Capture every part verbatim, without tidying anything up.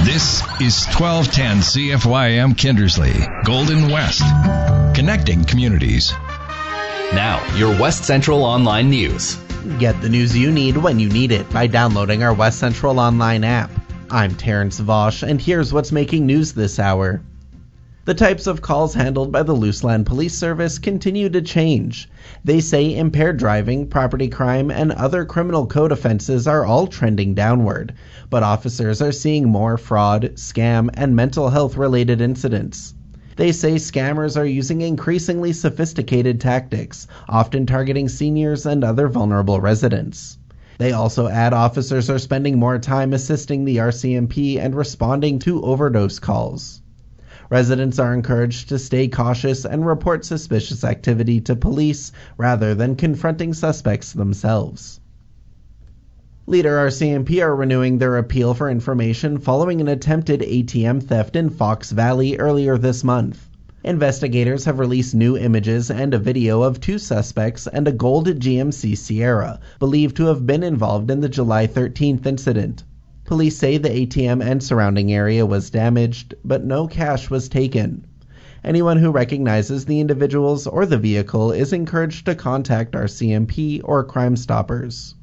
This is twelve ten C F Y M Kindersley, Golden West, connecting communities. Now, your West Central Online News. Get the news you need when you need it by downloading our West Central Online app. I'm Terrence Vosch, and here's what's making news this hour. The types of calls handled by the Luseland Police Service continue to change. They say impaired driving, property crime, and other criminal code offenses are all trending downward, but officers are seeing more fraud, scam, and mental health-related incidents. They say scammers are using increasingly sophisticated tactics, often targeting seniors and other vulnerable residents. They also add officers are spending more time assisting the R C M P and responding to overdose calls. Residents are encouraged to stay cautious and report suspicious activity to police rather than confronting suspects themselves. Leader R C M P are renewing their appeal for information following an attempted A T M theft in Fox Valley earlier this month. Investigators have released new images and a video of two suspects and a gold G M C Sierra, believed to have been involved in the July thirteenth incident. Police say the A T M and surrounding area was damaged, but no cash was taken. Anyone who recognizes the individuals or the vehicle is encouraged to contact R C M P or Crime Stoppers.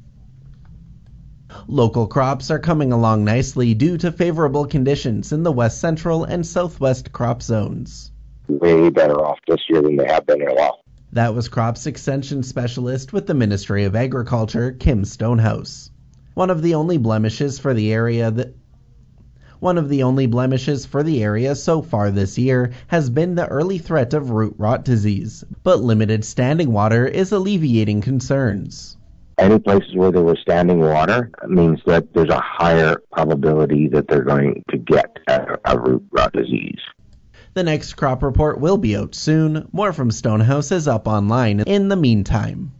Local crops are coming along nicely due to favorable conditions in the west central and southwest crop zones. Way better off this year than they have been in a while. That was Crops Extension Specialist with the Ministry of Agriculture, Kim Stonehouse. One of the only blemishes for the area that One of the only blemishes for the area so far this year has been the early threat of root rot disease, but limited standing water is alleviating concerns. Any places where there was standing water means that there's a higher probability that they're going to get a, a root rot disease. The next crop report will be out soon. More from Stonehouse is up online in the meantime.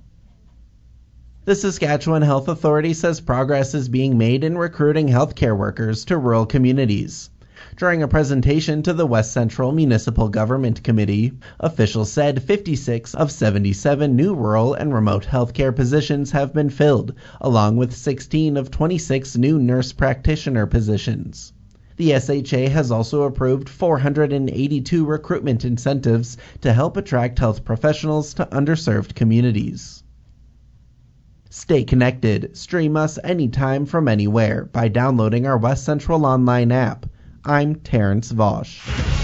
The Saskatchewan Health Authority says progress is being made in recruiting healthcare workers to rural communities. During a presentation to the West Central Municipal Government Committee, officials said fifty-six of seventy-seven new rural and remote healthcare positions have been filled, along with sixteen of twenty-six new nurse practitioner positions. The S H A has also approved four hundred eighty-two recruitment incentives to help attract health professionals to underserved communities. Stay connected. Stream us anytime from anywhere by downloading our West Central Online app. I'm Terrence Vosch.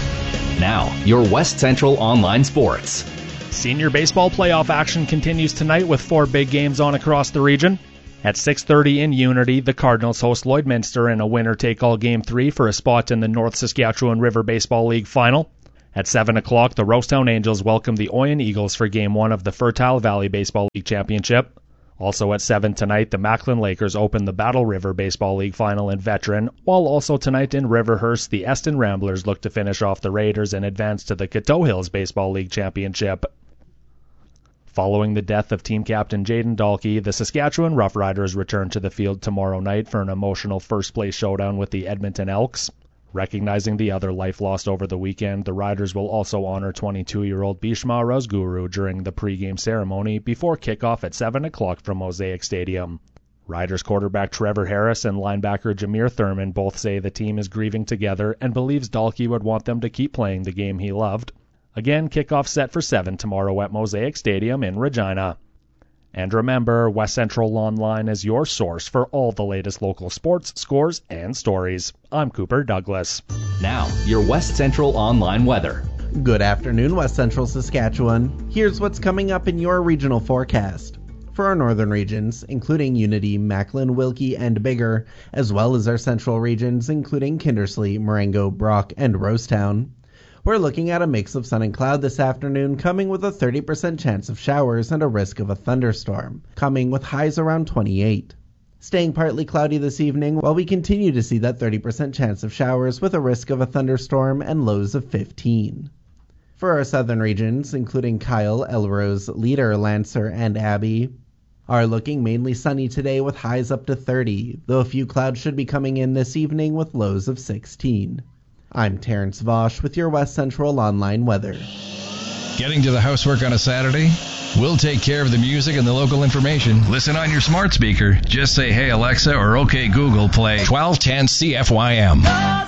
Now, your West Central Online Sports. Senior baseball playoff action continues tonight with four big games on across the region. At six thirty in Unity, the Cardinals host Lloydminster in a winner-take-all Game three for a spot in the North Saskatchewan River Baseball League Final. At seven o'clock, the Rosetown Angels welcome the Oyen Eagles for Game one of the Fertile Valley Baseball League Championship. Also at seven tonight, the Macklin Lakers open the Battle River Baseball League Final in Veteran, while also tonight in Riverhurst, the Eston Ramblers look to finish off the Raiders and advance to the Coteau Hills Baseball League Championship. Following the death of team captain Jaden Dahlke, the Saskatchewan Roughriders return to the field tomorrow night for an emotional first-place showdown with the Edmonton Elks. Recognizing the other life lost over the weekend, the Riders will also honor twenty-two-year-old Bhishma Razguru during the pregame ceremony before kickoff at seven o'clock from Mosaic Stadium. Riders quarterback Trevor Harris and linebacker Jameer Thurman both say the team is grieving together and believes Dahlke would want them to keep playing the game he loved. Again, kickoff set for seven tomorrow at Mosaic Stadium in Regina. And remember, West Central Online is your source for all the latest local sports, scores, and stories. I'm Cooper Douglas. Now, your West Central Online weather. Good afternoon, West Central Saskatchewan. Here's what's coming up in your regional forecast. For our northern regions, including Unity, Macklin, Wilkie, and Biggar, as well as our central regions, including Kindersley, Marengo, Brock, and Rosetown, we're looking at a mix of sun and cloud this afternoon, coming with a thirty percent chance of showers and a risk of a thunderstorm, coming with highs around twenty-eight. Staying partly cloudy this evening, while we continue to see that thirty percent chance of showers with a risk of a thunderstorm and lows of fifteen. For our southern regions, including Kyle, Elrose, Leader, Lancer, and Abbey, are looking mainly sunny today with highs up to thirty, though a few clouds should be coming in this evening with lows of sixteen. I'm Terrence Vosch with your West Central Online weather. Getting to the housework on a Saturday? We'll take care of the music and the local information. Listen on your smart speaker. Just say, "Hey Alexa," or "Okay Google, play twelve ten C F Y M."